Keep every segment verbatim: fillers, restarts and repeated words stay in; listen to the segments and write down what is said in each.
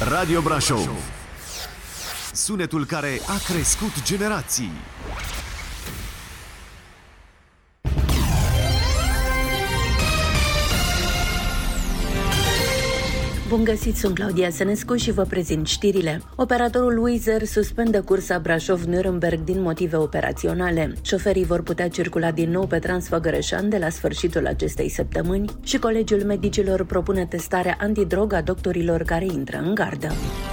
Radio Brașov. Sunetul care a crescut generații. Bun găsit, sunt Claudia Sănescu și vă prezint știrile. Operatorul Wizz Air suspendă cursa Brașov-Nuremberg din motive operaționale. Șoferii vor putea circula din nou pe Transfăgărășan de la sfârșitul acestei săptămâni și Colegiul Medicilor propune testarea antidrog a doctorilor care intră în gardă.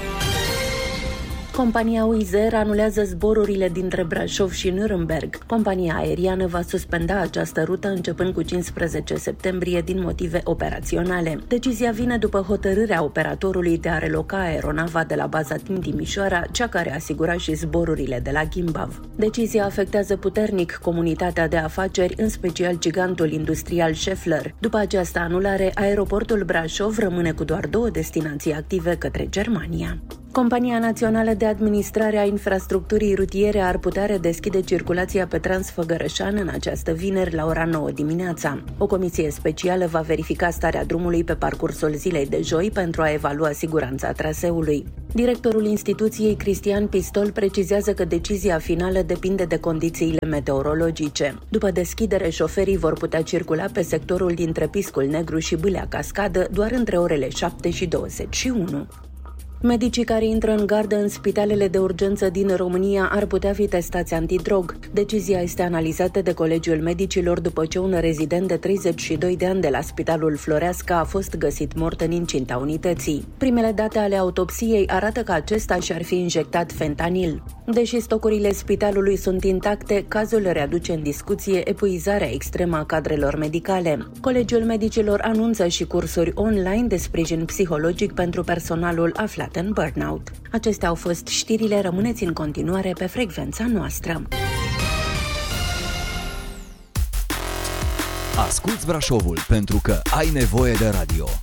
Compania Wizz Air anulează zborurile dintre Brașov și Nuremberg. Compania aeriană va suspenda această rută începând cu cincisprezece septembrie din motive operaționale. Decizia vine după hotărârea operatorului de a reloca aeronava de la baza din Timișoara, cea care asigura și zborurile de la Gimbav. Decizia afectează puternic comunitatea de afaceri, în special gigantul industrial Schaeffler. După această anulare, aeroportul Brașov rămâne cu doar două destinații active către Germania. Compania Națională de Administrare a Infrastructurii Rutiere ar putea redeschide circulația pe Transfăgărășan în această vineri la ora nouă dimineața. O comisie specială va verifica starea drumului pe parcursul zilei de joi pentru a evalua siguranța traseului. Directorul instituției, Cristian Pistol, precizează că decizia finală depinde de condițiile meteorologice. După deschidere, șoferii vor putea circula pe sectorul dintre Piscul Negru și Bâlea Cascadă doar între orele șapte și douăzeci și unu. Medicii care intră în gardă în spitalele de urgență din România ar putea fi testați antidrog. Decizia este analizată de Colegiul Medicilor după ce un rezident de treizeci și doi de ani de la Spitalul Floreasca a fost găsit mort în incinta unității. Primele date ale autopsiei arată că acesta și-ar fi injectat fentanil. Deși stocurile spitalului sunt intacte, cazul readuce în discuție epuizarea extremă a cadrelor medicale. Colegiul Medicilor anunță și cursuri online de sprijin psihologic pentru personalul aflat în burnout. Acestea au fost știrile, rămâneți în continuare pe frecvența noastră. Asculți Brașovul pentru că ai nevoie de radio.